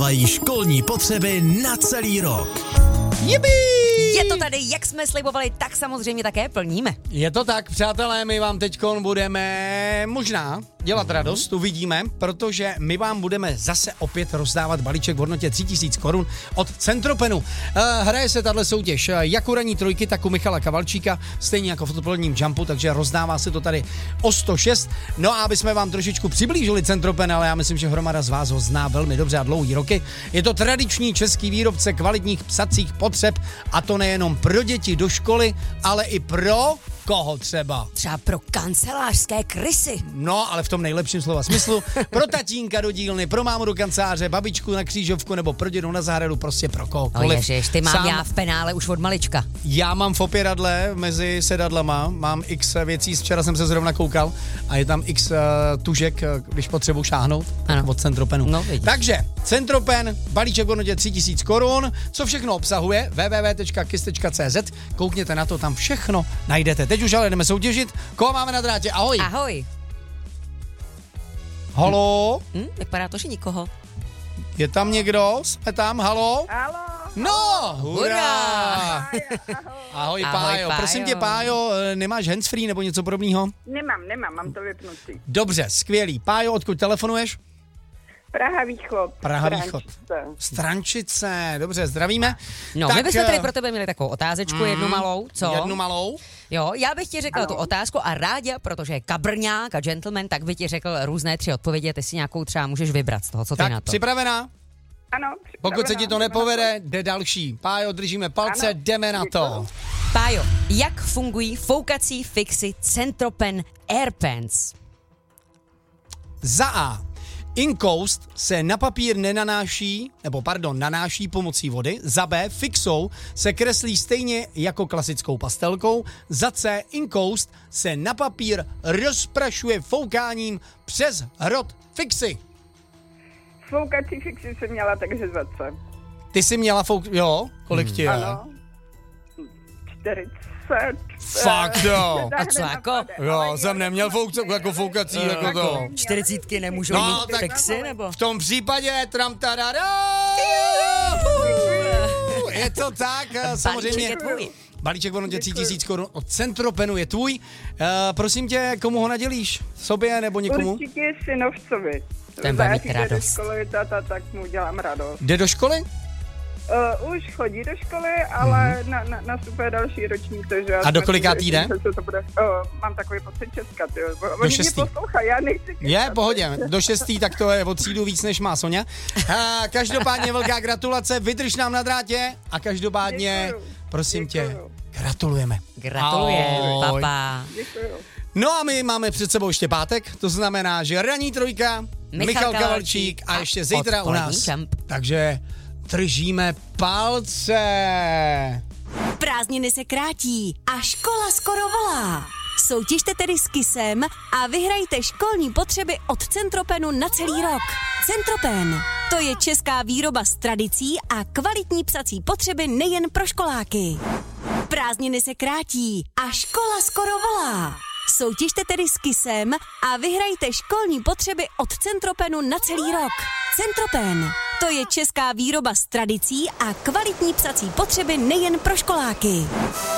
Mají školní potřeby na celý rok. Jibi! Je to tady, jak jsme slibovali, tak samozřejmě také plníme. Je to tak, přátelé, my vám teďkon budeme možná dělat radost, uvidíme, protože my vám budeme zase opět rozdávat balíček v hodnotě 3000 korun od Centropenu. Hraje se tahle soutěž jak u ranní trojky, tak u Michala Kavalčíka, stejně jako v odpoledním jumpu, takže rozdává se to tady o 106. No a aby jsme vám trošičku přiblížili Centropen, ale já myslím, že hromada z vás ho zná velmi dobře a dlouhý roky. Je to tradiční český výrobce kvalitních psacích potřeb a to nejenom pro děti do školy, ale i pro koho třeba? Třeba pro kancelářské krysy. No, ale v tom nejlepším slova smyslu. Pro tatínka do dílny, pro mámu do kanceláře, babičku na křížovku nebo pro dědu na zahradu, prostě pro kohokoliv. Ježiš, ty mám já v penále už od malička. Já mám v opěradle mezi sedadlama, mám x věcí, včera jsem se zrovna koukal a je tam x tužek, když potřebuji šáhnout od Centropenu. No, takže Centropen, balíček v hodnotě 3000 korun, co všechno obsahuje, www.kiss.cz, koukněte na to, tam všechno najdete. Teď už ale jdeme soutěžit. Koho máme na drátě? Ahoj. Ahoj. Halo? Vypadá to, že nikoho. Je tam někdo? Jsme tam? Halo? Halo. No, hurá. Ahoj, Pájo. Pájo. Prosím tě, Pájo, nemáš handsfree nebo něco podobného? Nemám, mám to vypnutý. Dobře, skvělý. Pájo, odkud telefonuješ? Praha Východ. Strančice, dobře, zdravíme. No, tak, my bychom tady pro tebe měli takovou otázečku, jednu malou, co? Jednu malou. Jo, já bych ti řekla tu otázku a Ráďa, protože je kabrňák a gentleman, tak by ti řekl různé 3 odpovědi a ty si nějakou třeba můžeš vybrat z toho, co ty tak, na to. připravená? Ano, připravená. Pokud se ti to nepovede, jde další. Pájo, držíme palce, Ano, jdeme na to. Pájo, jak fungují foukací fixy Centropen Airpants? Za A. Inkoust se na papír nanáší pomocí vody. Za B. Fixou se kreslí stejně jako klasickou pastelkou. Za C. Inkoust se na papír rozprašuje foukáním přes hrot fixy. Foukací fixy jsem měla, takže za C. Ty jsi měla jo? Kolik ti je? Ano. 40. Fakt jo. A co jako? Jo, jsem neměl foukací jako to. 40 nemůžou mít fixy, nebo? V tom případě je to tak, samozřejmě. Balíček v hodnotě 3000 korun od Centropenu je tvůj. Prosím tě, komu ho nadělíš? Sobě nebo někomu? Určitě synovcovi. Ten bude mít radost. Do školy, tak mu dělám radost. Jde do školy? Už chodí do školy, ale na super další ročník. Takže a do kolikátý jde? Mám takový pocit Česka. Do 6. Mě poslouchají, já nechci. Je, pohodě. Do 6. tak to je od třídu víc, než má Sonja. Každopádně velká gratulace, vydrž nám na drátě a každopádně, Děkuju. Prosím tě, gratulujeme. Gratulujeme, papa. Děkuju. No a my máme před sebou ještě pátek, to znamená, že ranní trojka, Michal Kavalčík a ještě zítra u nás. Takže držíme palce. Prázdniny se krátí a škola skoro volá. Soutěžte tedy s Kissem a vyhrajte školní potřeby od Centropenu na celý rok. Centropen, to je česká výroba s tradicí a kvalitní psací potřeby nejen pro školáky. Prázdniny se krátí a škola skoro volá. Soutěžte tedy s Kissem a vyhrajte školní potřeby od Centropenu na celý rok. Centropen, to je česká výroba s tradicí a kvalitní psací potřeby nejen pro školáky.